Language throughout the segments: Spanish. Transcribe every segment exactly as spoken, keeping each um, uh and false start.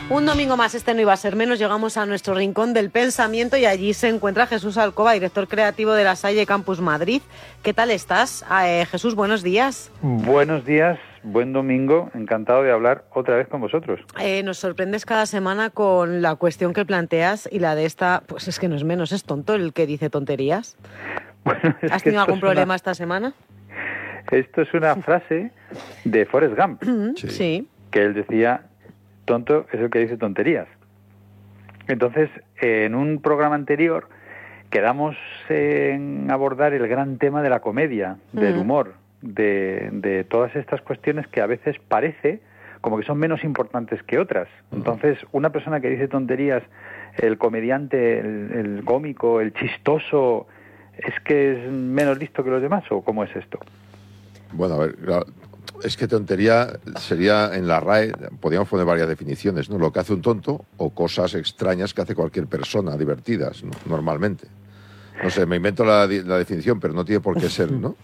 Un domingo más, este no iba a ser menos, llegamos a nuestro rincón del pensamiento y allí se encuentra Jesús Alcoba, director creativo de La Salle Campus Madrid. ¿Qué tal estás? Eh, Jesús, buenos días. Buenos días, buen domingo, encantado de hablar otra vez con vosotros. Eh, nos sorprendes cada semana con la cuestión que planteas y la de esta, pues es que no es menos, es tonto el que dice tonterías. Bueno, es ¿Has que tenido algún problema una... esta semana? Esto es una frase de Forrest Gump, sí. sí. que él decía, tonto es el que dice tonterías. Entonces, en un programa anterior quedamos en abordar el gran tema de la comedia, del humor, de, de todas estas cuestiones que a veces parece como que son menos importantes que otras. Entonces, una persona que dice tonterías, el comediante, el, el cómico, el chistoso, ¿es que es menos listo que los demás o cómo es esto? Bueno, a ver, es que tontería sería en la R A E, podríamos poner varias definiciones, ¿no? Lo que hace un tonto o cosas extrañas que hace cualquier persona, divertidas, ¿no? Normalmente. No sé, me invento la, la definición, pero no tiene por qué ser, ¿no?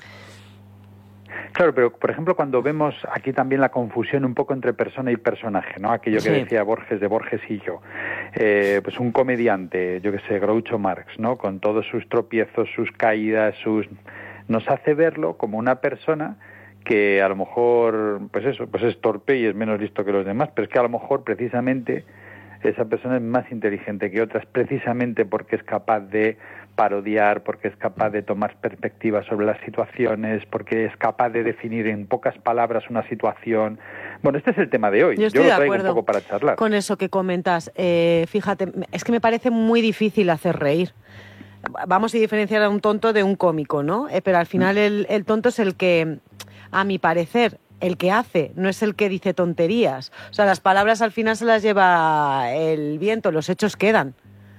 Claro, pero por ejemplo cuando vemos aquí también la confusión un poco entre persona y personaje, ¿no? Aquello que sí. decía Borges de Borges y yo. Eh, pues un comediante, yo que sé, Groucho Marx, ¿no? Con todos sus tropiezos, sus caídas, sus... nos hace verlo como una persona que a lo mejor, pues eso, pues es torpe y es menos listo que los demás, pero es que a lo mejor precisamente esa persona es más inteligente que otras, precisamente porque es capaz de parodiar, porque es capaz de tomar perspectivas sobre las situaciones, porque es capaz de definir en pocas palabras una situación. Bueno, este es el tema de hoy. Yo, estoy Yo lo de traigo acuerdo un poco para charlar. Con eso que comentas, eh, fíjate, es que me parece muy difícil hacer reír. Vamos a diferenciar a un tonto de un cómico, ¿no? Eh, pero al final el, el tonto es el que, a mi parecer, el que hace, no es el que dice tonterías. O sea, las palabras al final se las lleva el viento, los hechos quedan.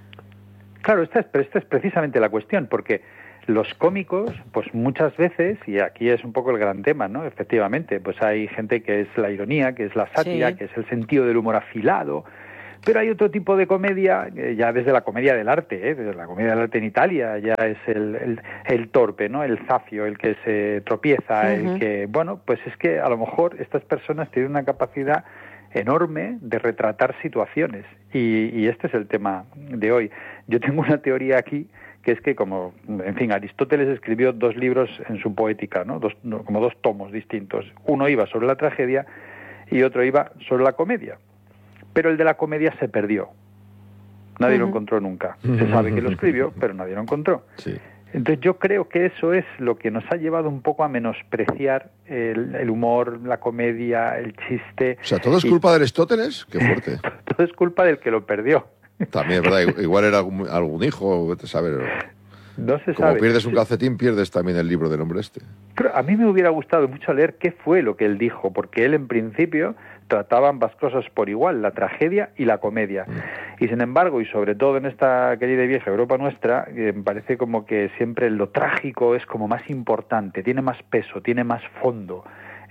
Claro, esta es, pero esta es precisamente la cuestión, porque los cómicos, pues muchas veces, y aquí es un poco el gran tema, ¿no? Efectivamente, pues hay gente que es la ironía, que es la sátira, sí. que es el sentido del humor afilado. Pero hay otro tipo de comedia, eh, ya desde la comedia del arte, ¿eh? Desde la comedia del arte en Italia, ya es el, el, el torpe, ¿no? El zafio, el que se tropieza, uh-huh. el que... Bueno, pues es que a lo mejor estas personas tienen una capacidad enorme de retratar situaciones. Y, y este es el tema de hoy. Yo tengo una teoría aquí, que es que como, en fin, Aristóteles escribió dos libros en su poética, ¿no? Dos, como dos tomos distintos. Uno iba sobre la tragedia y otro iba sobre la comedia. Pero el de la comedia se perdió. Nadie uh-huh. lo encontró nunca. Se sabe que lo escribió, pero nadie lo encontró. Sí. Entonces yo creo que eso es lo que nos ha llevado un poco a menospreciar el, el humor, la comedia, el chiste. O sea, ¿todo es culpa y... de Aristóteles? Qué fuerte. Todo es culpa del que lo perdió. También, ¿verdad? Igual era algún, algún hijo, vete a saber. No se Como sabe. pierdes un calcetín, pierdes también el libro del hombre este. Pero a mí me hubiera gustado mucho leer qué fue lo que él dijo, porque él en principio trataba ambas cosas por igual, la tragedia y la comedia. Mm. Y sin embargo, y sobre todo en esta querida y vieja Europa nuestra, eh, me parece como que siempre lo trágico es como más importante, tiene más peso, tiene más fondo.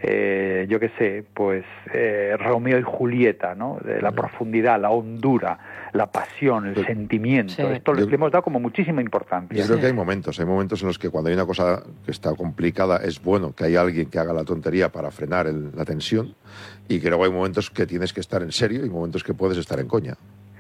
Eh, yo qué sé, pues eh, Romeo y Julieta, ¿no? De la profundidad, la hondura, la pasión, el Pero, sentimiento. Sí. Esto yo, le hemos dado como muchísima importancia. Yo creo que hay momentos, hay momentos en los que cuando hay una cosa que está complicada es bueno que haya alguien que haga la tontería para frenar el, la tensión, y que luego hay momentos que tienes que estar en serio y momentos que puedes estar en coña.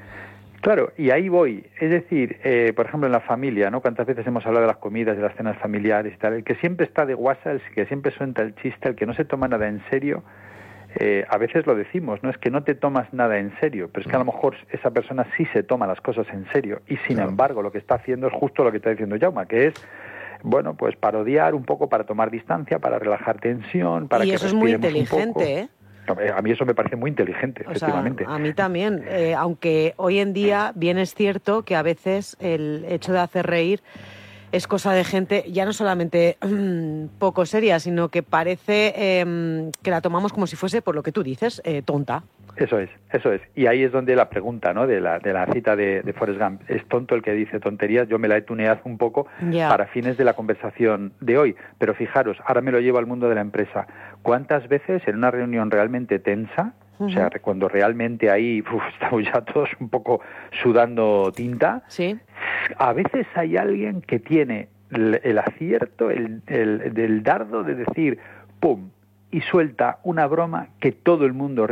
Claro, y ahí voy. Es decir, eh, por ejemplo, en la familia, ¿no? Cuántas veces hemos hablado de las comidas, de las cenas familiares y tal. El que siempre está de guasa, el que siempre suelta el chiste, el que no se toma nada en serio, eh, a veces lo decimos, ¿no? Es que no te tomas nada en serio, pero es que a lo mejor esa persona sí se toma las cosas en serio y sin claro. embargo lo que está haciendo es justo lo que está diciendo Jaume, que es, bueno, pues parodiar un poco para tomar distancia, para relajar tensión, para y que eso es muy inteligente, un poco. ¿eh? A mí eso me parece muy inteligente, o efectivamente. Sea, a mí también, eh, aunque hoy en día bien es cierto que a veces el hecho de hacer reír es cosa de gente ya no solamente um, poco seria, sino que parece eh, que la tomamos como si fuese, por lo que tú dices, eh, tonta. Eso es, eso es. Y ahí es donde la pregunta, ¿no? De la, de la cita de, de Forrest Gump. ¿Es tonto el que dice tonterías? Yo me la he tuneado un poco yeah. para fines de la conversación de hoy. Pero fijaros, ahora me lo llevo al mundo de la empresa. ¿Cuántas veces en una reunión realmente tensa, uh-huh. o sea, cuando realmente ahí uf, estamos ya todos un poco sudando tinta, ¿sí? A veces hay alguien que tiene el, el acierto, el, el, del dardo de decir, ¡pum!, y suelta una broma que todo el mundo ríe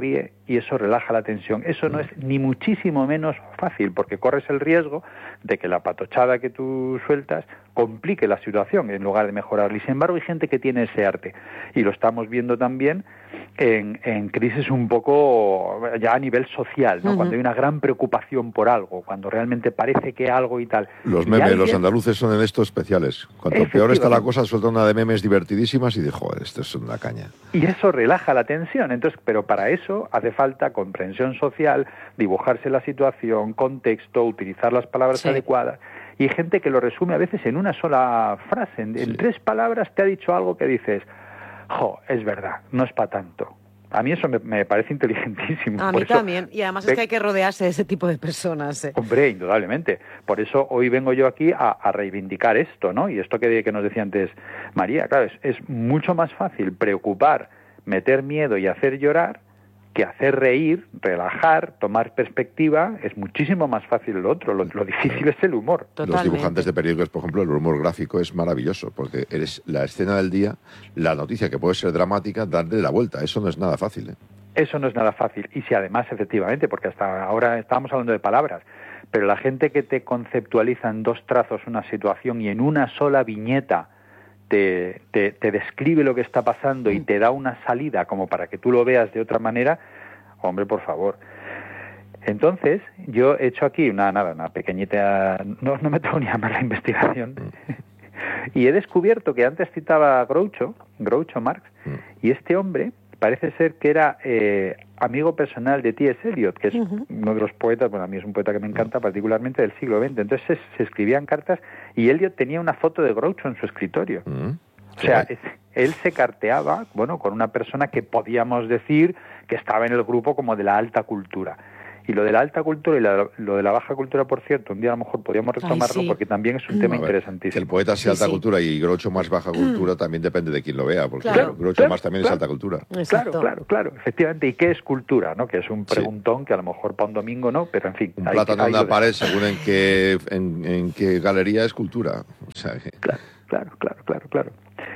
y eso relaja la tensión. Eso no es ni muchísimo menos fácil, porque corres el riesgo de que la patochada que tú sueltas complique la situación en lugar de mejorarla. Y sin embargo hay gente que tiene ese arte, y lo estamos viendo también en, en crisis un poco ya a nivel social, ¿no? Uh-huh. Cuando hay una gran preocupación por algo, cuando realmente parece que algo y tal. Los memes, alguien... los andaluces son en esto especiales. Cuanto peor está la cosa, suelta una de memes divertidísimas y dijo, joder, esto es una caña. Y eso relaja la tensión. Entonces, pero para eso hace falta comprensión social, dibujarse la situación, contexto, utilizar las palabras sí. adecuadas. Y hay gente que lo resume a veces en una sola frase, en, sí. en tres palabras te ha dicho algo que dices, jo, es verdad, no es para tanto. A mí eso me, me parece inteligentísimo. A Por mí eso, también, y además es que hay que rodearse de ese tipo de personas. ¿eh? Hombre, indudablemente. Por eso hoy vengo yo aquí a, a reivindicar esto, ¿no? Y esto que, que nos decía antes María, claro, es, es mucho más fácil preocupar, meter miedo y hacer llorar, que hacer reír, relajar, tomar perspectiva. Es muchísimo más fácil lo otro. Lo, lo difícil es el humor. Totalmente. Los dibujantes de periódicos, por ejemplo, el humor gráfico es maravilloso, porque eres la escena del día, la noticia que puede ser dramática, darle la vuelta. Eso no es nada fácil, ¿eh? Eso no es nada fácil. Y si además, efectivamente, porque hasta ahora estábamos hablando de palabras, pero la gente que te conceptualiza en dos trazos una situación y en una sola viñeta Te, te, te describe lo que está pasando y te da una salida como para que tú lo veas de otra manera, hombre, por favor. Entonces, yo he hecho aquí una nada, una pequeñita, no, no me tengo ni a llamar la investigación, y he descubierto que antes citaba a Groucho, Groucho Marx, y este hombre parece ser que era eh, amigo personal de T S Eliot, que es uh-huh. uno de los poetas, bueno, a mí es un poeta que me encanta, particularmente del siglo veinte. Entonces se, se escribían cartas y Eliot tenía una foto de Groucho en su escritorio. Uh-huh. O sea, es, él se carteaba, bueno, con una persona que podíamos decir que estaba en el grupo como de la alta cultura. Y lo de la alta cultura y la, lo de la baja cultura, por cierto, un día a lo mejor podríamos retomarlo. Ay, sí. Porque también es un tema ver, interesantísimo. Que el poeta sea sí, alta sí. cultura y Groucho más baja cultura también depende de quién lo vea, porque claro, Groucho claro, más también claro, es alta cultura. Exacto. Claro, claro, claro, efectivamente. ¿Y qué es cultura? ¿No? Que es un preguntón sí. que a lo mejor para un domingo no, pero en fin. Un plátano en una pared, según en qué, en, en qué galería es cultura. O sea, que... Claro, claro, claro, claro, claro.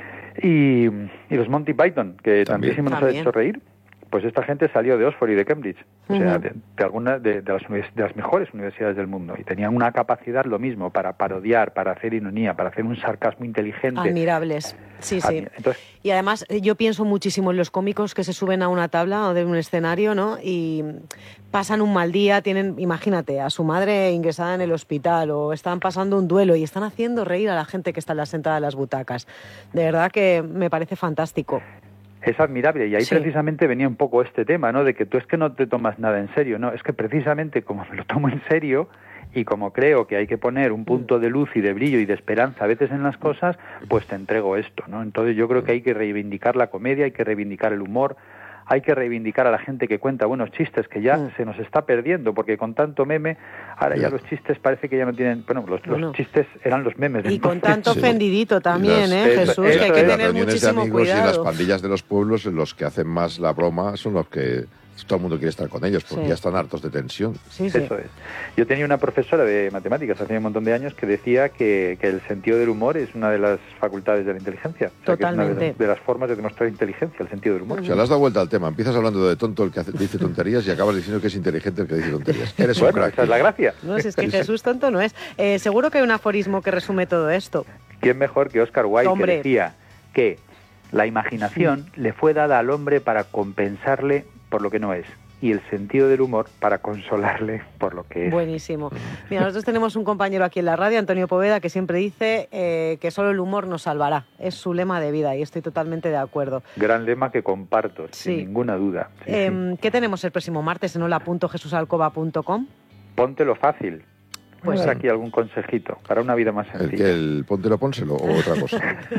Y, y los Monty Python, que también. tantísimo nos ha hecho reír. Pues esta gente salió de Oxford y de Cambridge, o sea, de, de algunas de, de, las, de las mejores universidades del mundo, y tenían una capacidad lo mismo para parodiar, para hacer ironía, para hacer un sarcasmo inteligente. Admirables, sí, sí. Entonces, y además yo pienso muchísimo en los cómicos que se suben a una tabla o de un escenario, ¿no? Y pasan un mal día, tienen, imagínate, a su madre ingresada en el hospital o están pasando un duelo y están haciendo reír a la gente que está en la sentada de las butacas. De verdad que me parece fantástico. Es admirable, y ahí sí. precisamente venía un poco este tema, ¿no? De que tú es que no te tomas nada en serio, ¿no? Es que precisamente como me lo tomo en serio y como creo que hay que poner un punto de luz y de brillo y de esperanza a veces en las cosas, pues te entrego esto, ¿no? Entonces yo creo que hay que reivindicar la comedia, hay que reivindicar el humor, hay que reivindicar a la gente que cuenta buenos chistes, que ya mm. se nos está perdiendo, porque con tanto meme, ahora ya los chistes parece que ya no tienen... Bueno, los, los no. chistes eran los memes. Y con tanto sí. ofendidito también, las, ¿eh, Jesús? Eso, que hay que es. tener muchísimo de amigos cuidado. Y las pandillas de los pueblos, los que hacen más la broma son los que... Todo el mundo quiere estar con ellos, porque sí. ya están hartos de tensión. Sí, sí. Eso es. Yo tenía una profesora de matemáticas hace un montón de años que decía que, que el sentido del humor es una de las facultades de la inteligencia. O sea, Totalmente. Que es una de, de las formas de demostrar inteligencia, el sentido del humor. O sea, le has dado vuelta al tema. Empiezas hablando de tonto el que hace, dice tonterías y acabas diciendo que es inteligente el que dice tonterías. Eres bueno, un crack. Esa es la gracia. No, si es que Jesús tonto no es. Eh, seguro que hay un aforismo que resume todo esto. ¿Quién mejor que Oscar Wilde, Hombre. que decía que la imaginación sí. le fue dada al hombre para compensarle por lo que no es, y el sentido del humor para consolarle por lo que es? Buenísimo. Mira, nosotros tenemos un compañero aquí en la radio, Antonio Poveda, que siempre dice eh, que solo el humor nos salvará. Es su lema de vida y estoy totalmente de acuerdo. Gran lema que comparto, sí. sin ninguna duda. Sí, eh, sí. ¿Qué tenemos el próximo martes en hola punto jesús alcoba punto com? Póntelo fácil. Pues sí. Aquí algún consejito para una vida más sencilla. ¿El que el póntelo, pónselo o otra cosa?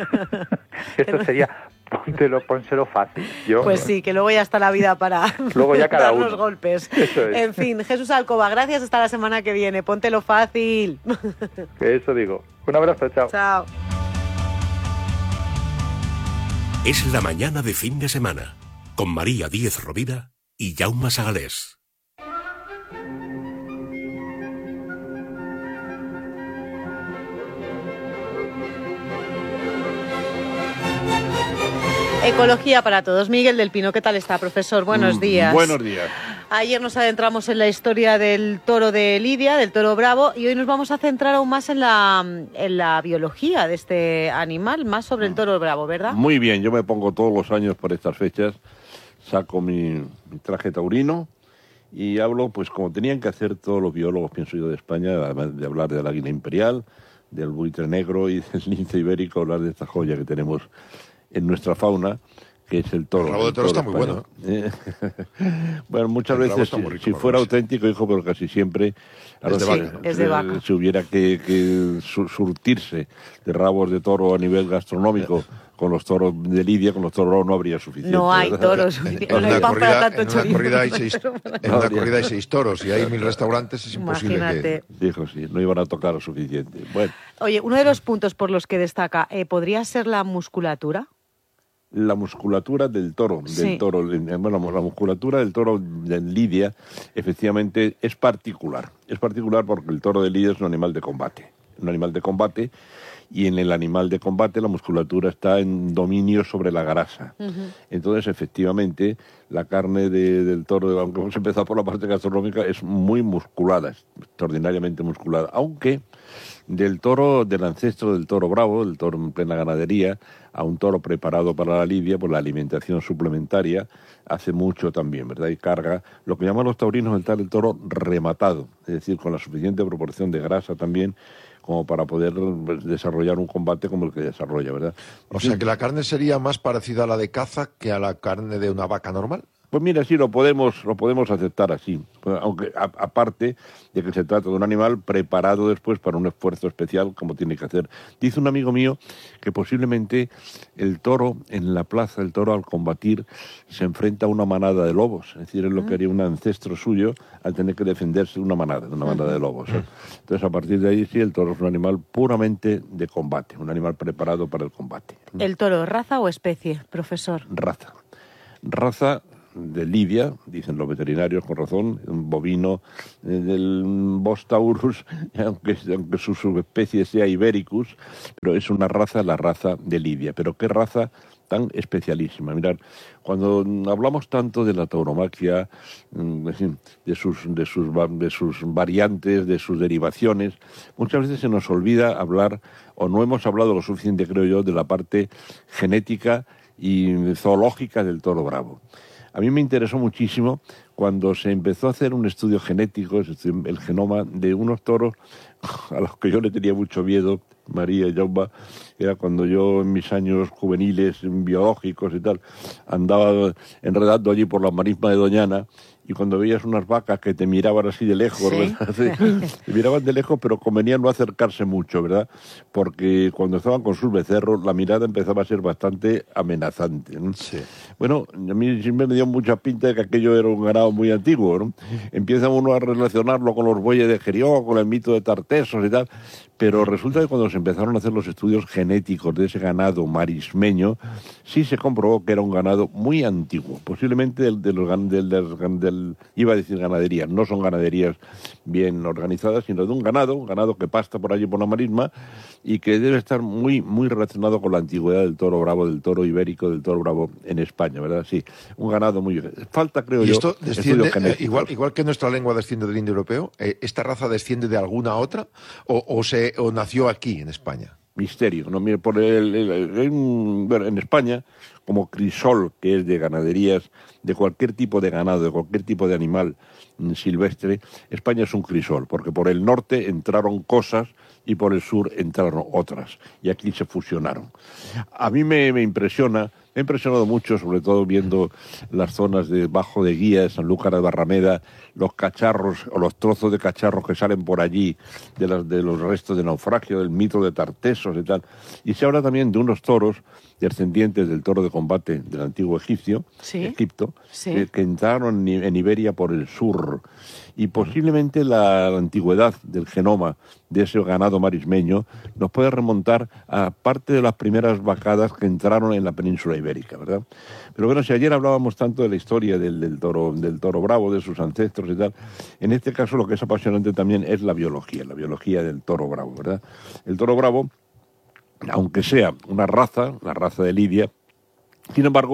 Esto sería póntelo, pónselo fácil. Yo, pues sí, que luego ya está la vida para luego ya cada dar uno. los golpes. Eso es. En fin, Jesús Alcoba, gracias, hasta la semana que viene. Póntelo fácil. Eso digo. Un abrazo, chao. Chao. Es la mañana de fin de semana con María Díez Rovira y Jaume Sagalés. Ecología para todos. Miguel del Pino, ¿qué tal está, profesor? Buenos días. Buenos días. Ayer nos adentramos en la historia del toro de Lidia, del toro bravo, y hoy nos vamos a centrar aún más en la, en la biología de este animal, más sobre el toro bravo, ¿verdad? Muy bien, yo me pongo todos los años por estas fechas, saco mi, mi traje taurino y hablo, pues como tenían que hacer todos los biólogos, pienso yo, de España, además de hablar del águila imperial, del buitre negro y del lince ibérico, hablar de esta joya que tenemos en nuestra fauna, que es el toro. El rabo de toro, toro está muy bueno. ¿Eh? Bueno, muchas el veces, si, si fuera auténtico, hijo, pero casi siempre es de vaca. Es de vaca. Si hubiera que, que surtirse de rabos de toro a nivel gastronómico con los toros de Lidia, con los toros no habría suficiente. No hay ¿verdad? toros. En, en, una, corrida, en una corrida hay seis, en una corrida hay seis toros y hay mil restaurantes, es imposible. Imagínate. Que... Dijo, sí, no iban a tocar lo suficiente. Bueno. Oye, uno de los puntos por los que destaca, eh, ¿podría ser la musculatura? La musculatura del toro, del sí. toro, bueno, la musculatura del toro de Lidia, efectivamente, es particular. Es particular porque el toro de Lidia es un animal de combate. Un animal de combate, y en el animal de combate la musculatura está en dominio sobre la grasa. Uh-huh. Entonces, efectivamente, la carne de, del toro, aunque hemos empezado por la parte gastronómica, es muy musculada, es extraordinariamente musculada, aunque del toro, del ancestro del toro bravo, del toro en plena ganadería, a un toro preparado para la lidia, pues la alimentación suplementaria hace mucho también, ¿verdad? Y carga, lo que llaman los taurinos el tal el toro rematado, es decir, con la suficiente proporción de grasa también, como para poder desarrollar un combate como el que desarrolla, ¿verdad? O sea, que la carne sería más parecida a la de caza que a la carne de una vaca normal. Pues mira, sí, lo podemos, lo podemos aceptar así, aunque a, aparte de que se trata de un animal preparado después para un esfuerzo especial como tiene que hacer. Dice un amigo mío que posiblemente el toro en la plaza, el toro al combatir, se enfrenta a una manada de lobos, es decir, es lo que haría un ancestro suyo al tener que defenderse de una manada, de una manada de lobos. ¿eh? Entonces, a partir de ahí sí, el toro es un animal puramente de combate, un animal preparado para el combate. ¿El toro, raza o especie, profesor? Raza. Raza de Lidia, dicen los veterinarios con razón, un bovino eh, del Bos taurus, aunque, aunque su subespecie sea Ibericus, pero es una raza, la raza de Lidia. Pero qué raza tan especialísima. Mirad, cuando hablamos tanto de la tauromaquia, de sus, de sus, de sus variantes, de sus derivaciones, muchas veces se nos olvida hablar, o no hemos hablado lo suficiente, creo yo, de la parte genética y zoológica del toro bravo. A mí me interesó muchísimo cuando se empezó a hacer un estudio genético, el genoma de unos toros a los que yo le tenía mucho miedo, María y Jaume, era cuando yo en mis años juveniles, biológicos y tal, andaba enredando allí por la marisma de Doñana, y cuando veías unas vacas que te miraban así de lejos, ¿sí? ¿verdad? Sí, te miraban de lejos, pero convenía no acercarse mucho, ¿verdad? Porque cuando estaban con sus becerros, la mirada empezaba a ser bastante amenazante, ¿no? Sí. Bueno, a mí siempre me dio mucha pinta de que aquello era un ganado muy antiguo, ¿no? Empieza uno a relacionarlo con los bueyes de Gerión, con el mito de Tartesos y tal, pero resulta que cuando se empezaron a hacer los estudios genéticos de ese ganado marismeño, sí se comprobó que era un ganado muy antiguo, posiblemente del, de los, del, del, del, iba a decir ganaderías, no son ganaderías bien organizadas, sino de un ganado, un ganado que pasta por allí por la marisma y que debe estar muy, muy relacionado con la antigüedad del toro bravo, del toro ibérico, del toro bravo en España, ¿verdad? Sí, un ganado muy... Falta, creo ¿Y yo, esto desciende, eh, igual, igual que nuestra lengua desciende del indoeuropeo, eh, ¿esta raza desciende de alguna otra o, o, se, o nació aquí, en España? Misterio, ¿no? Mire, por el, el, el, en, bueno, en España, como crisol, que es de ganaderías, de cualquier tipo de ganado, de cualquier tipo de animal silvestre, España es un crisol, porque por el norte entraron cosas y por el sur entraron otras, y aquí se fusionaron. A mí me, me impresiona, me ha impresionado mucho, sobre todo viendo las zonas de Bajo de Guía, Sanlúcar de Barrameda, los cacharros o los trozos de cacharros que salen por allí de, las, de los restos de naufragio, del mito de Tartesos y tal. Y se habla también de unos toros descendientes del toro de combate del antiguo egipcio, ¿sí? Egipto, sí. Que, que entraron en, en Iberia por el sur. Y posiblemente la, la antigüedad del genoma de ese ganado marismeño nos puede remontar a parte de las primeras vacadas que entraron en la península ibérica, ¿verdad? Pero bueno, si ayer hablábamos tanto de la historia del, del, toro, del toro bravo, de sus ancestros y tal, en este caso lo que es apasionante también es la biología, la biología del toro bravo, ¿verdad? El toro bravo, aunque sea una raza, la raza de Lidia, sin embargo,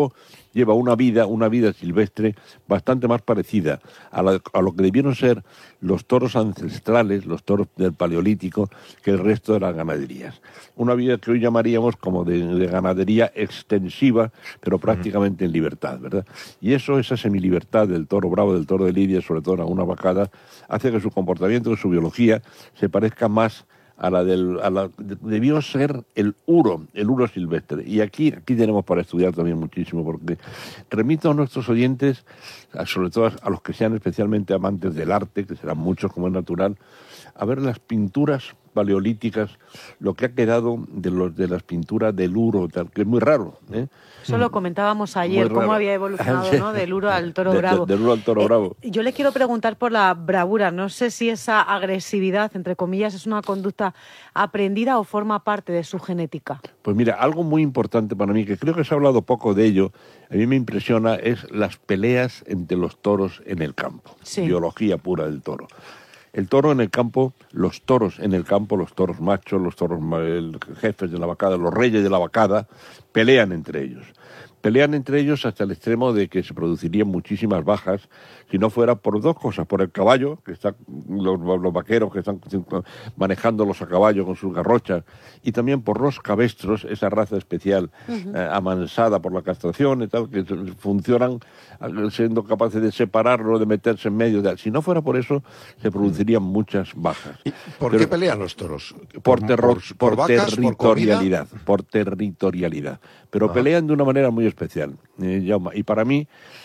lleva una vida, una vida silvestre bastante más parecida a, la, a lo que debieron ser los toros ancestrales, los toros del Paleolítico, que el resto de las ganaderías. Una vida que hoy llamaríamos como de, de ganadería extensiva, pero prácticamente en libertad, ¿verdad? Y eso, esa semilibertad del toro bravo, del toro de Lidia, sobre todo en algunas vacadas, hace que su comportamiento, su biología, se parezca más a la del, a la, debió ser el uro, el uro silvestre. Y aquí, aquí tenemos para estudiar también muchísimo, porque remito a nuestros oyentes, a, sobre todo a los que sean especialmente amantes del arte, que serán muchos como es natural, a ver las pinturas paleolíticas, lo que ha quedado de los de las pinturas del uro, tal, que es muy raro, ¿eh? Eso lo comentábamos ayer, cómo había evolucionado, ¿no? Del uro al toro de, bravo. De, del uro al toro eh, bravo. Yo le quiero preguntar por la bravura. No sé si esa agresividad, entre comillas, es una conducta aprendida o forma parte de su genética. Pues mira, algo muy importante para mí, que creo que se ha hablado poco de ello, a mí me impresiona, es las peleas entre los toros en el campo. Sí. Biología pura del toro. El toro en el campo, los toros en el campo, los toros machos, los toros jefes de la vacada, los reyes de la vacada, pelean entre ellos. Pelean entre ellos hasta el extremo de que se producirían muchísimas bajas, si no fuera por dos cosas, por el caballo, que están los, los vaqueros que están manejándolos a caballo con sus garrochas, y también por los cabestros, esa raza especial, uh-huh. eh, amansada por la castración y tal, que funcionan siendo capaces de separarlo, de meterse en medio. De, si no fuera por eso, se producirían muchas bajas. ¿Y por Pero, qué pelean los toros? Por, por, terror, por, por, por vacas, territorialidad, por, por territorialidad. Pero uh-huh. pelean de una manera muy especial. Eh, y para mí,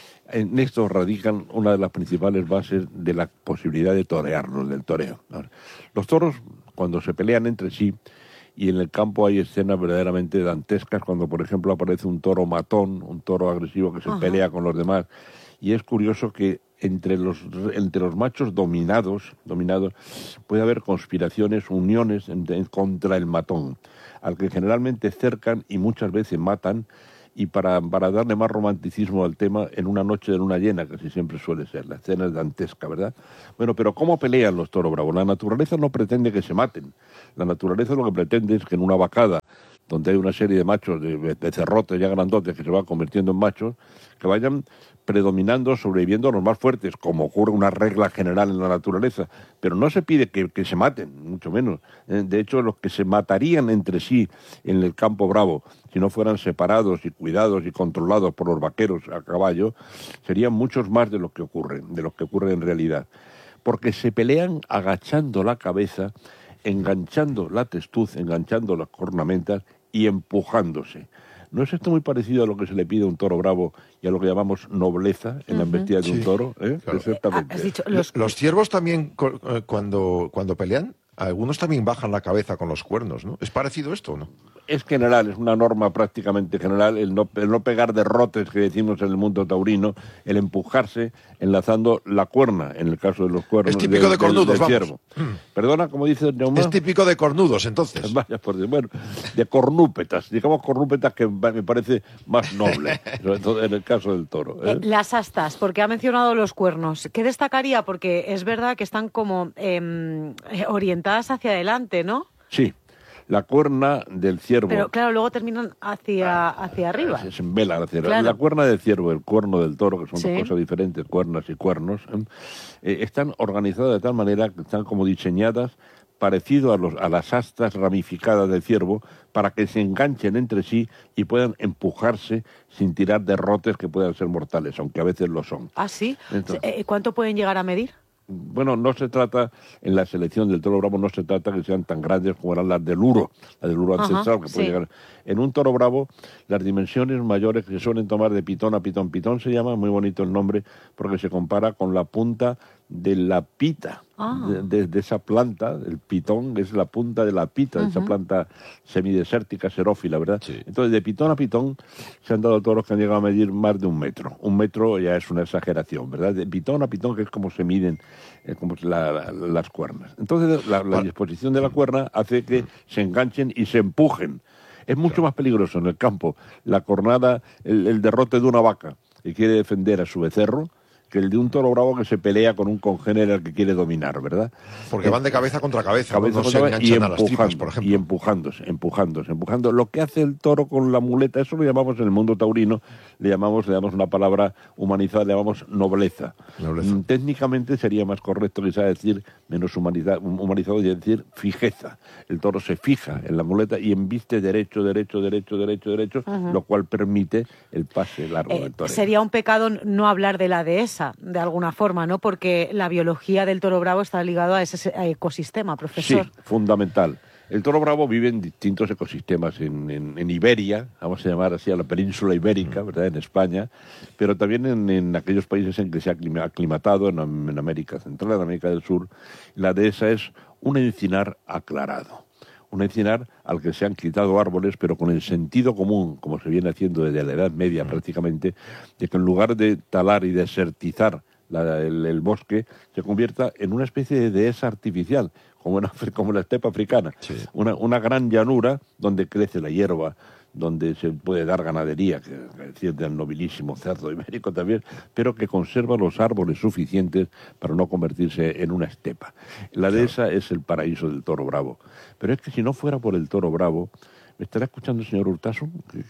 en esto radican una de las principales bases de la posibilidad de torearlos, del toreo. Los toros, cuando se pelean entre sí, y en el campo hay escenas verdaderamente dantescas, cuando por ejemplo aparece un toro matón, un toro agresivo que se Ajá. pelea con los demás, y es curioso que entre los entre los machos dominados, dominados puede haber conspiraciones, uniones en, en, contra el matón, al que generalmente cercan y muchas veces matan, y para, para darle más romanticismo al tema, en una noche de luna llena, que así siempre suele ser, la escena es dantesca, ¿verdad? Bueno, pero ¿cómo pelean los toros bravos? La naturaleza no pretende que se maten. La naturaleza lo que pretende es que en una vacada, donde hay una serie de machos, de, de cerrotes ya grandotes que se van convirtiendo en machos, que vayan predominando, sobreviviendo a los más fuertes, como ocurre una regla general en la naturaleza. Pero no se pide que, que se maten, mucho menos. De hecho, los que se matarían entre sí en el campo bravo, si no fueran separados y cuidados y controlados por los vaqueros a caballo, serían muchos más de lo que ocurre, de lo que ocurre en realidad. Porque se pelean agachando la cabeza, enganchando la testuz, enganchando las cornamentas y empujándose. ¿No es esto muy parecido a lo que se le pide a un toro bravo y a lo que llamamos nobleza en uh-huh. la embestida de sí, un toro? ¿Eh? Claro. Exactamente. Dicho, los... los ciervos también, cuando, cuando pelean, algunos también bajan la cabeza con los cuernos, ¿no? ¿Es parecido esto o no? Es general, es una norma prácticamente general, el no, el no pegar derrotes que decimos en el mundo taurino, el empujarse enlazando la cuerna, en el caso de los cuernos. Es típico del, de cornudos, del, del vamos. Ciervo. Perdona, como dice Jaume. Es típico de cornudos, entonces. Vaya, por Dios. Bueno, de cornúpetas, digamos cornúpetas que me parece más noble, sobre todo en el caso del toro. ¿eh? Las astas, porque ha mencionado los cuernos. ¿Qué destacaría? Porque es verdad que están como eh, orientadas hacia adelante, ¿no? Sí. La cuerna del ciervo... Pero claro, luego terminan hacia, hacia arriba. Se envelan hacia arriba. Claro. La cuerna del ciervo, el cuerno del toro, que son sí. dos cosas diferentes, cuernas y cuernos, eh, están organizadas de tal manera que están como diseñadas parecido a, los, a las astas ramificadas del ciervo, para que se enganchen entre sí y puedan empujarse sin tirar derrotes que puedan ser mortales, aunque a veces lo son. ¿Ah, sí? Entonces, ¿cuánto pueden llegar a medir? Bueno, no se trata, en la selección del toro bravo, no se trata que sean tan grandes como eran las del uro, las del uro ancestral, Ajá, que puede sí. llegar. En un toro bravo, las dimensiones mayores que se suelen tomar de pitón a pitón, pitón se llama, muy bonito el nombre, porque se compara con la punta de la pita, ah. de, de, de esa planta, el pitón es la punta de la pita, uh-huh. de esa planta semidesértica, xerófila, ¿verdad? Sí. Entonces, de pitón a pitón se han dado toros que han llegado a medir más de un metro. Un metro ya es una exageración, ¿verdad? De pitón a pitón, que es como se miden eh, como la, la, las cuernas. Entonces, la, la disposición de la cuerna hace que se enganchen y se empujen. Es mucho más peligroso en el campo la cornada, el, el derrote de una vaca que quiere defender a su becerro, que el de un toro bravo que se pelea con un congénere al que quiere dominar, ¿verdad? Porque van de cabeza contra cabeza, cabeza no contra se cabeza y enganchan a las tipas, empujando, por ejemplo. y empujándose, empujándose, empujando. Lo que hace el toro con la muleta, eso lo llamamos en el mundo taurino, le llamamos, le damos una palabra humanizada, le llamamos nobleza. Nobleza. Mm, Técnicamente sería más correcto quizá decir, menos humaniza- humanizado, y decir fijeza. El toro se fija en la muleta y embiste derecho, derecho, derecho, derecho, derecho, uh-huh. lo cual permite el pase largo eh, del torero. Sería un pecado no hablar de la dehesa, de alguna forma, ¿no? Porque la biología del toro bravo está ligado a ese ecosistema, profesor. Sí, fundamental. El toro bravo vive en distintos ecosistemas, en, en, en Iberia, vamos a llamar así a la península ibérica, ¿verdad?, en España, pero también en, en aquellos países en que se ha aclimatado, en, en América Central, en América del Sur. La dehesa es un encinar aclarado. Un encinar al que se han quitado árboles, pero con el sentido común, como se viene haciendo desde la Edad Media prácticamente, de que en lugar de talar y desertizar la, el, el bosque, se convierta en una especie de dehesa artificial, como en, como en la estepa africana. Sí. Una, una gran llanura donde crece la hierba, donde se puede dar ganadería, que es del nobilísimo cerdo ibérico también, pero que conserva los árboles suficientes para no convertirse en una estepa. La dehesa es el paraíso del toro bravo. Pero es que si no fuera por el toro bravo, ¿me estará escuchando el señor Urtasun?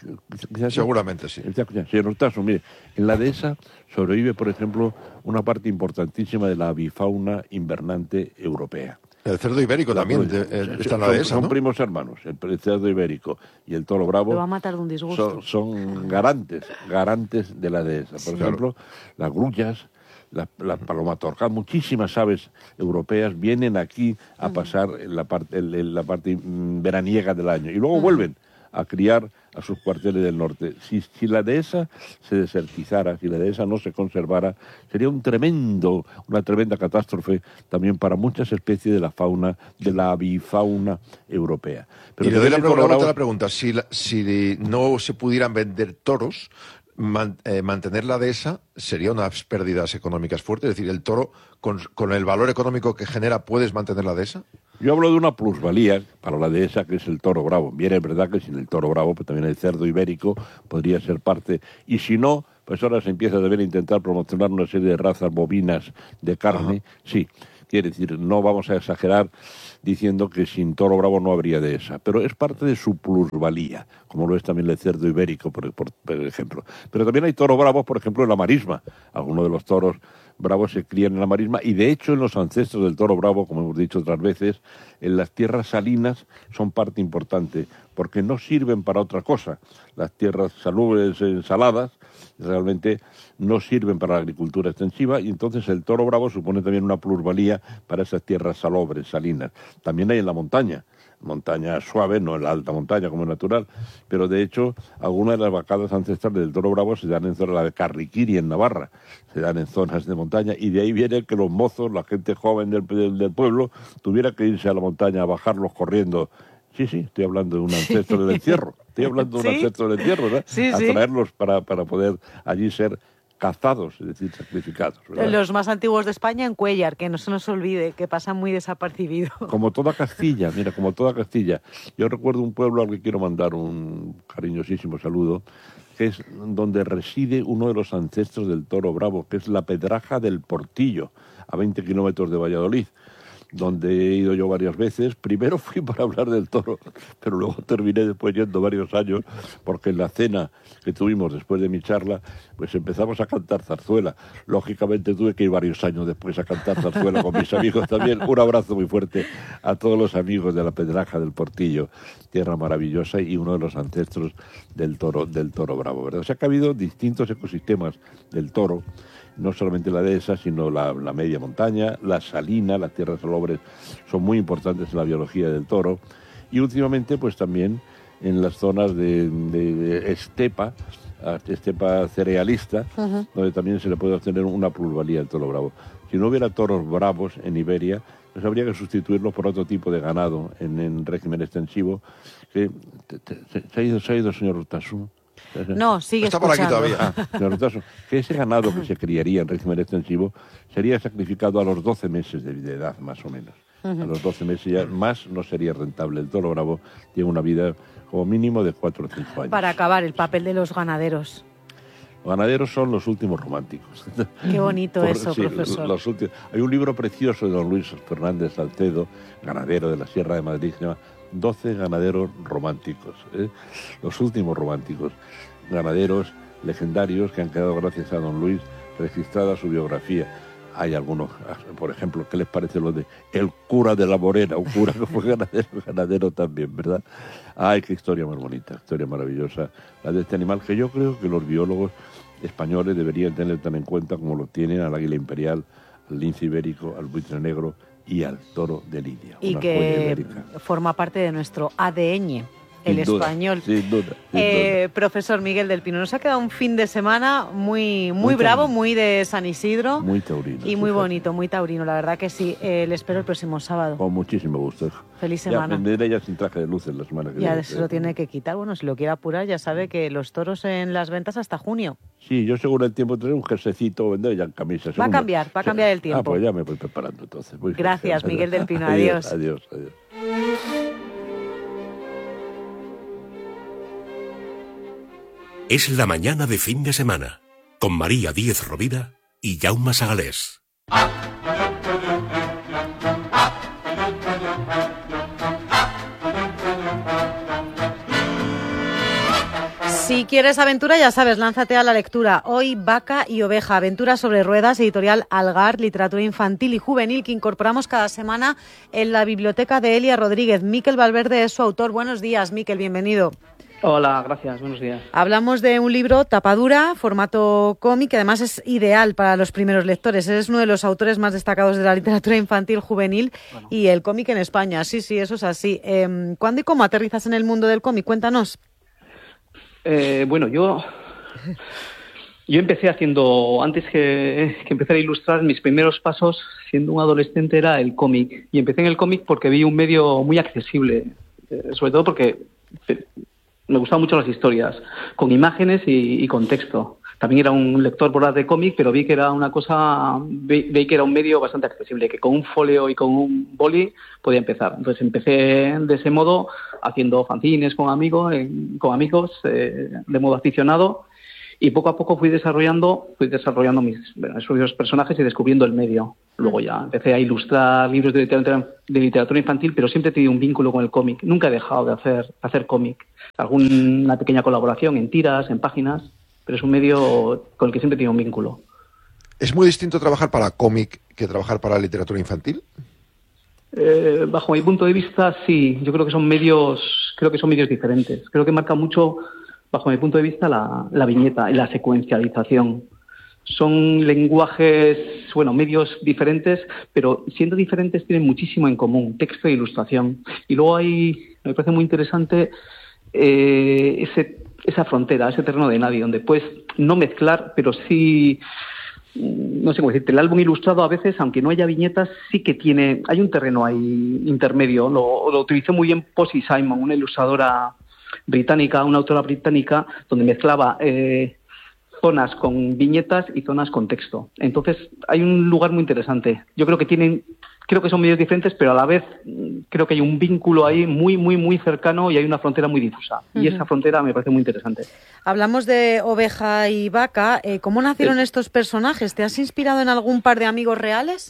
Seguramente sí. Señor Urtasun, mire, en la dehesa sobrevive, por ejemplo, una parte importantísima de la avifauna invernante europea. El cerdo ibérico la también de, eh, está en la dehesa, Son ¿no? primos hermanos, el cerdo ibérico y el toro bravo. Lo va a matar de un disgusto. Son, son garantes, garantes de la dehesa. Por sí, ejemplo, claro. las grullas, las la palomatorjas, muchísimas aves europeas vienen aquí a pasar en la parte, en la parte veraniega del año y luego uh-huh. vuelven a criar a sus cuarteles del norte. Si, si la dehesa se desertizara, si la dehesa no se conservara, sería un tremendo, una tremenda catástrofe también para muchas especies de la fauna, de la avifauna europea. Pero y le doy la, pregunta, bravo... la pregunta, si, la, si no se pudieran vender toros, man, eh, mantener la dehesa sería unas pérdidas económicas fuertes, es decir, el toro, con, con el valor económico que genera, ¿puedes mantener la dehesa? Yo hablo de una plusvalía para la dehesa, que es el toro bravo. Bien, es verdad que sin el toro bravo, pues también el cerdo ibérico podría ser parte. Y si no, pues ahora se empieza a deber intentar promocionar una serie de razas bovinas de carne. Ajá. Sí, quiere decir, no vamos a exagerar diciendo que sin toro bravo no habría dehesa, pero es parte de su plusvalía, como lo es también el cerdo ibérico, por, por, por ejemplo. Pero también hay toros bravos, por ejemplo, en la marisma. Algunos de los toros bravos se crían en la marisma y, de hecho, en los ancestros del toro bravo, como hemos dicho otras veces, en las tierras salinas son parte importante, porque no sirven para otra cosa. Las tierras salubres, saladas, realmente no sirven para la agricultura extensiva y entonces el toro bravo supone también una plusvalía para esas tierras salobres, salinas. También hay en la montaña, montaña suave, no en la alta montaña como es natural, pero de hecho algunas de las vacadas ancestrales del toro bravo se dan en zona de Carriquiri, en Navarra, se dan en zonas de montaña y de ahí viene que los mozos, la gente joven del, del, del pueblo, tuviera que irse a la montaña a bajarlos corriendo. Sí, sí, estoy hablando de un ancestro del encierro, estoy hablando de un ¿Sí? ancestro del encierro, ¿verdad? Sí, a sí. traerlos para, para poder allí ser cazados, es decir, sacrificados, ¿verdad? Los más antiguos de España en Cuéllar, que no se nos olvide, que pasan muy desapercibidos. Como toda Castilla, mira, como toda Castilla. Yo recuerdo un pueblo al que quiero mandar un cariñosísimo saludo, que es donde reside uno de los ancestros del toro bravo, que es la Pedraja del Portillo, a veinte kilómetros de Valladolid, donde he ido yo varias veces. Primero fui para hablar del toro, pero luego terminé después yendo varios años, porque en la cena que tuvimos después de mi charla, pues empezamos a cantar zarzuela. Lógicamente tuve que ir varios años después a cantar zarzuela con mis amigos también. Un abrazo muy fuerte a todos los amigos de la Pedraja del Portillo, tierra maravillosa y uno de los ancestros del toro, del toro bravo, ¿verdad? O sea que ha habido distintos ecosistemas del toro, no solamente la dehesa, sino la, la media montaña, la salina, las tierras salobres son muy importantes en la biología del toro. Y últimamente, pues también en las zonas de, de, de estepa, estepa cerealista, uh-huh. donde también se le puede obtener una plusvalía del toro bravo. Si no hubiera toros bravos en Iberia, pues habría que sustituirlos por otro tipo de ganado en, en régimen extensivo. Que, te, te, se, ha ido, se ha ido, señor Urtasun. No, sigue Está escuchando. por aquí todavía. Ah, Urtasun, que ese ganado que se criaría en régimen extensivo sería sacrificado a los doce meses de, de edad, más o menos. Uh-huh. A los doce meses ya más no sería rentable. El toro bravo tiene una vida como mínimo de cuatro o cinco años. Para acabar, el papel de los ganaderos. Los ganaderos son los últimos románticos. Qué bonito Por, eso, sí, profesor. Los últimos. Hay un libro precioso de don Luis Fernández Salcedo, ganadero de la Sierra de Madrid, que se llama doce ganaderos románticos. ¿eh? Los últimos románticos. Ganaderos legendarios que han quedado, gracias a don Luis, registrada su biografía. Hay algunos, por ejemplo, ¿qué les parece lo de el cura de la Morena? Un cura que fue ganadero, ganadero también, ¿verdad? Ay, qué historia más bonita, historia maravillosa, la de este animal, que yo creo que los biólogos españoles deberían tener tan en cuenta como lo tienen al águila imperial, al lince ibérico, al buitre negro y al toro de Lidia. Y que forma parte de nuestro A D N. El sin duda, español. Sin duda. Sin eh, duda. Profesor Miguel del Pino, nos ha quedado un fin de semana muy, muy, muy bravo, taurino. Muy de San Isidro. Muy taurino. Y muy bonito, muy taurino, la verdad que sí. Eh, le espero el próximo sábado. Con muchísimo gusto. Feliz semana. Ya vendré ya sin traje de luces la semana que viene. Ya se lo tiene que quitar. Bueno, si lo quiere apurar, ya sabe que los toros en las ventas hasta junio. Sí, yo según el tiempo tendré un jersecito, vendré ya en camisa. Va a cambiar, va a cambiar el tiempo. Ah, pues ya me voy preparando entonces. Muy Gracias, bien. Miguel del Pino. Adiós. Adiós, adiós. Es la mañana de fin de semana, con María Díez Rovira y Jaume Sagalés. Si quieres aventura, ya sabes, lánzate a la lectura. Hoy, Vaca y Oveja, aventura sobre ruedas, editorial Algar, literatura infantil y juvenil que incorporamos cada semana en la biblioteca de Elia Rodríguez. Miquel Valverde es su autor. Buenos días, Miquel, bienvenido. Hola, gracias, buenos días. Hablamos de un libro tapadura, formato cómic, que además es ideal para los primeros lectores. Eres uno de los autores más destacados de la literatura infantil juvenil bueno. y el cómic en España. Sí, sí, eso es así. Eh, ¿Cuándo y cómo aterrizas en el mundo del cómic? Cuéntanos. Eh, bueno, yo yo empecé haciendo, antes que, que empezar a ilustrar, mis primeros pasos, siendo un adolescente, era el cómic. Y empecé en el cómic porque vi un medio muy accesible, eh, sobre todo porque me gustaban mucho las historias, con imágenes y, y con texto. También era un lector voraz de cómic, pero vi que era una cosa, vi, vi que era un medio bastante accesible, que con un folio y con un boli podía empezar. Entonces empecé de ese modo, haciendo fanzines con amigos, eh, con amigos eh, de modo aficionado, y poco a poco fui desarrollando, fui desarrollando mis, bueno, esos personajes y descubriendo el medio. Luego ya empecé a ilustrar libros de literatura, de literatura infantil, pero siempre he tenido un vínculo con el cómic. Nunca he dejado de hacer, hacer cómic. Alguna pequeña colaboración en tiras, en páginas, pero es un medio con el que siempre he tenido un vínculo. ¿Es muy distinto trabajar para cómic que trabajar para literatura infantil? Eh, bajo mi punto de vista, sí. Yo creo que son medios, creo que son medios diferentes. Creo que marca mucho, bajo mi punto de vista, la, la viñeta y la secuencialización. Son lenguajes, bueno, medios diferentes, pero siendo diferentes tienen muchísimo en común, texto e ilustración. Y luego hay, me parece muy interesante, eh, ese, esa frontera, ese terreno de nadie, donde puedes no mezclar, pero sí, no sé cómo decirte, el álbum ilustrado a veces, aunque no haya viñetas, sí que tiene, hay un terreno ahí intermedio. Lo, lo utilizó muy bien Posy Simon, una ilustradora británica, una autora británica, donde mezclaba eh, zonas con viñetas y zonas con texto. Entonces hay un lugar muy interesante. Yo creo que tienen, creo que son medios diferentes, pero a la vez creo que hay un vínculo ahí muy, muy, muy cercano y hay una frontera muy difusa. Uh-huh. Y esa frontera me parece muy interesante. Hablamos de Oveja y Vaca. Eh, ¿Cómo nacieron eh, estos personajes? ¿Te has inspirado en algún par de amigos reales?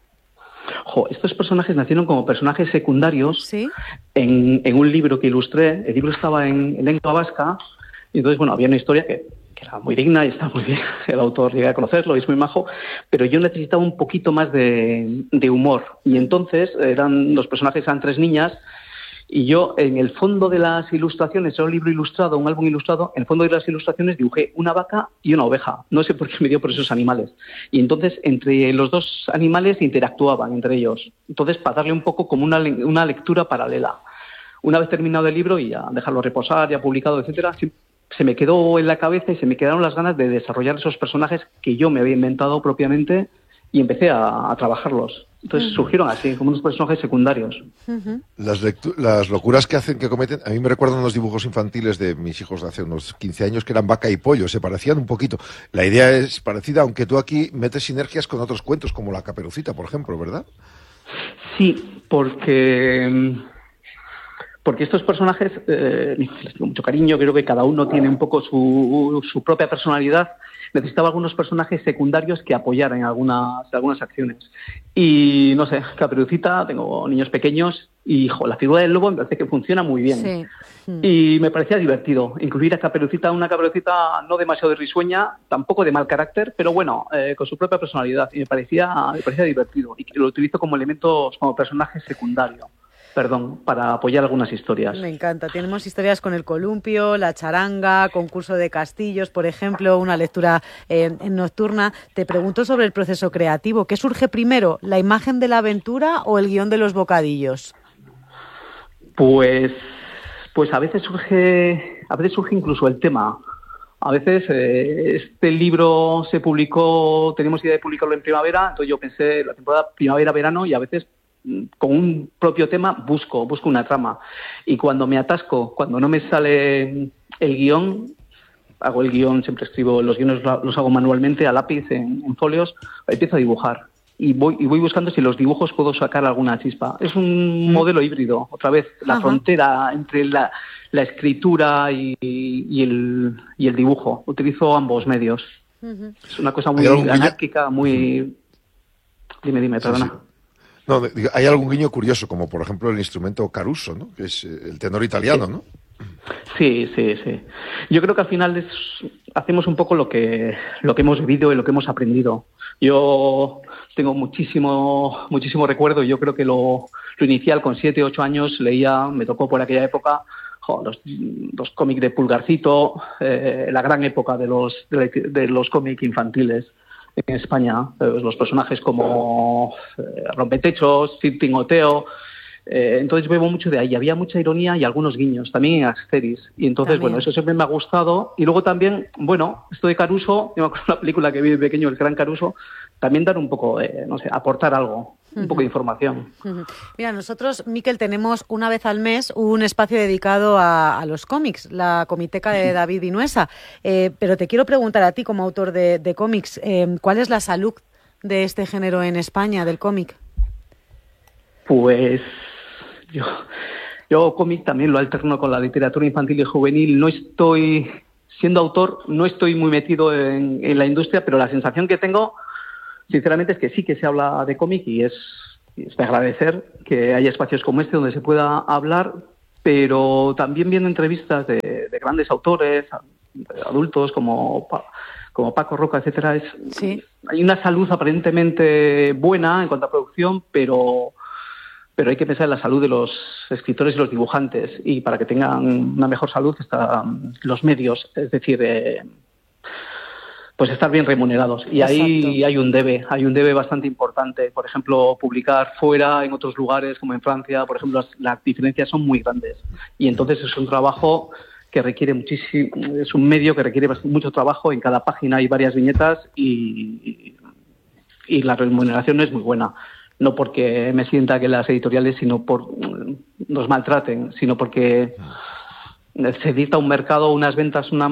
Jo, estos personajes nacieron como personajes secundarios. ¿Sí? en, en un libro que ilustré. El libro estaba en, en lengua vasca y entonces, bueno, había una historia que, que era muy digna y está muy bien. El autor llegué a conocerlo y es muy majo, pero yo necesitaba un poquito más de, de humor. Y entonces eran los personajes eran tres niñas y yo en el fondo de las ilustraciones, era un libro ilustrado, un álbum ilustrado, en el fondo de las ilustraciones dibujé una vaca y una oveja. No sé por qué me dio por esos animales. Y entonces entre los dos animales interactuaban entre ellos. Entonces para darle un poco como una, una lectura paralela. Una vez terminado el libro y ya dejarlo reposar, ya publicado, etcétera, se me quedó en la cabeza y se me quedaron las ganas de desarrollar esos personajes que yo me había inventado propiamente y empecé a, a trabajarlos. Entonces uh-huh. surgieron así, como unos personajes secundarios. Uh-huh. Las, lectu- las locuras que hacen, que cometen, a mí me recuerdan los dibujos infantiles de mis hijos de hace unos quince años, que eran Vaca y Pollo, se parecían un poquito. La idea es parecida, aunque tú aquí metes sinergias con otros cuentos, como La Caperucita, por ejemplo, ¿verdad? Sí, porque... Porque estos personajes, eh, les tengo mucho cariño, creo que cada uno tiene un poco su, su propia personalidad necesitaba algunos personajes secundarios que apoyaran en algunas, algunas acciones. Y no sé, Caperucita, tengo niños pequeños y jo, la figura del lobo me parece que funciona muy bien. Sí. Y me parecía divertido incluir a Caperucita, una Caperucita no demasiado risueña, tampoco de mal carácter, pero bueno, eh, con su propia personalidad. Y me parecía, me parecía divertido. Y lo utilizo como elementos, como personaje secundario. Perdón, para apoyar algunas historias. Me encanta. Tenemos historias con el columpio, la charanga, concurso de castillos, por ejemplo, una lectura eh, nocturna. Te pregunto sobre el proceso creativo. ¿Qué surge primero, la imagen de la aventura o el guión de los bocadillos? Pues, pues a veces surge, a veces surge incluso el tema. A veces eh, este libro se publicó, teníamos idea de publicarlo en primavera, entonces yo pensé la temporada primavera-verano y a veces con un propio tema busco, busco una trama. Y cuando me atasco, cuando no me sale el guión, hago el guión, siempre escribo, los guiones los hago manualmente a lápiz en, en folios, empiezo a dibujar. Y voy, y voy buscando si los dibujos puedo sacar alguna chispa. Es un modelo híbrido, otra vez, la Ajá. frontera entre la, la escritura y, y, el, y el dibujo. Utilizo ambos medios. Uh-huh. Es una cosa muy anárquica, muy... Dime, dime, perdona. Sí, sí. No, hay algún guiño curioso, como por ejemplo el instrumento caruso, ¿no? Que es el tenor italiano, ¿no? Sí, sí, sí. Yo creo que al final es, hacemos un poco lo que lo que hemos vivido y lo que hemos aprendido. Yo tengo muchísimo muchísimo recuerdo y yo creo que lo, lo inicial con siete, ocho años leía, me tocó por aquella época jo, los, los cómics de Pulgarcito, eh, la gran época de los de, de los cómics infantiles en España, pues los personajes como eh, Rompetechos, Cid Timoteo, eh, entonces bebo mucho de ahí, había mucha ironía y algunos guiños, también en Asterix, y entonces, también. Bueno, eso siempre me ha gustado, y luego también, bueno, esto de Caruso, yo me acuerdo de una película que vi de pequeño, El Gran Caruso, también dar un poco, eh, no sé, aportar algo, un uh-huh. poco de información. Uh-huh. Mira, nosotros, Miquel, tenemos una vez al mes un espacio dedicado a, a los cómics, la Comiteca de David Vinuesa. Eh, pero te quiero preguntar a ti, como autor de, de cómics, eh, ¿cuál es la salud de este género en España, del cómic? Pues yo, yo cómic también lo alterno con la literatura infantil y juvenil. No estoy, siendo autor, no estoy muy metido en, en la industria, pero la sensación que tengo... Sinceramente es que sí que se habla de cómic y es, es de agradecer que haya espacios como este donde se pueda hablar, pero también viendo entrevistas de, de grandes autores, adultos como, como Paco Roca, etcétera. Es, sí. Hay una salud aparentemente buena en cuanto a producción, pero, pero hay que pensar en la salud de los escritores y los dibujantes, y para que tengan una mejor salud están los medios, es decir... Eh, pues estar bien remunerados. Y Exacto. ahí hay un debe, hay un debe bastante importante. Por ejemplo, publicar fuera, en otros lugares, como en Francia, por ejemplo, las, las diferencias son muy grandes. Y entonces es un trabajo que requiere muchísimo, es un medio que requiere mucho trabajo. En cada página hay varias viñetas y, y la remuneración no es muy buena. No porque me sienta que las editoriales sino por nos maltraten, sino porque se dicta un mercado, unas ventas, una...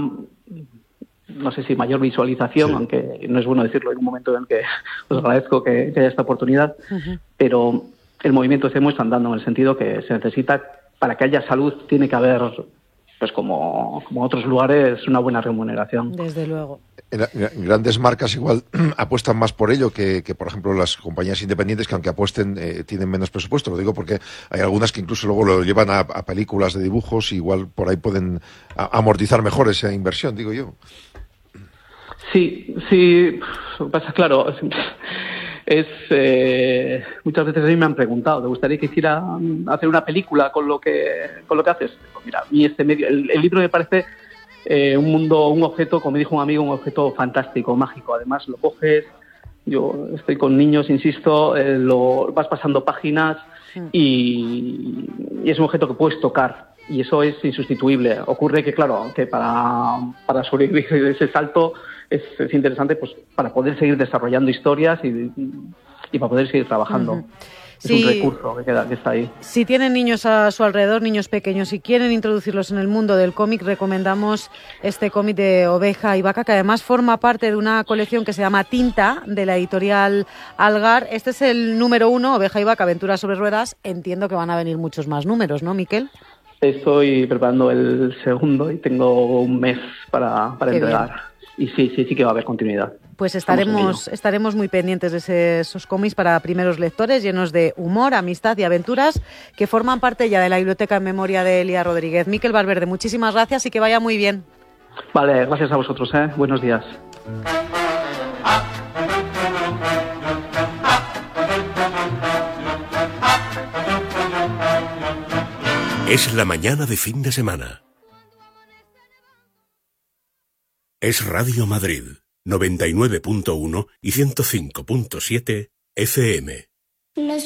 no sé si mayor visualización, sí. aunque no es bueno decirlo en un momento en el que os agradezco que, que haya esta oportunidad, uh-huh. pero el movimiento se muestra andando en el sentido que se necesita, para que haya salud, tiene que haber, pues como, como otros lugares, una buena remuneración. Desde luego. Grandes marcas igual apuestan más por ello que, que, por ejemplo, las compañías independientes, que aunque apuesten eh, tienen menos presupuesto. Lo digo porque hay algunas que incluso luego lo llevan a, a películas de dibujos y igual por ahí pueden a, amortizar mejor esa inversión, digo yo. Sí, sí, pasa claro, es eh, muchas veces a mí me han preguntado, ¿te gustaría que hiciera hacer una película con lo que con lo que haces? Pues mira, a mí este medio, el, el libro me parece eh, un mundo, un objeto, como me dijo un amigo, un objeto fantástico, mágico. Además lo coges, yo estoy con niños, insisto, eh, lo vas pasando páginas y, y es un objeto que puedes tocar. Y eso es insustituible. Ocurre que, claro, que para, para sobrevivir ese salto es, es interesante pues para poder seguir desarrollando historias y, y para poder seguir trabajando. Uh-huh. Es sí, un recurso que, queda, que está ahí. Si tienen niños a su alrededor, niños pequeños, y quieren introducirlos en el mundo del cómic, recomendamos este cómic de Oveja y Vaca, que además forma parte de una colección que se llama Tinta, de la editorial Algar. Este es el número uno, Oveja y Vaca, Aventuras sobre Ruedas. Entiendo que van a venir muchos más números, ¿no, Miquel? Estoy preparando el segundo y tengo un mes para, para entregar. Bien. y sí, sí, sí que va a haber continuidad. Pues estaremos, estaremos muy pendientes de ese, esos cómics para primeros lectores, llenos de humor, amistad y aventuras, que forman parte ya de la biblioteca en memoria de Elia Rodríguez. Miquel Valverde, muchísimas gracias y que vaya muy bien. Vale, gracias a vosotros, ¿eh? Buenos días. Es la mañana de fin de semana. Es Radio Madrid, noventa y nueve punto uno y ciento cinco punto siete F M.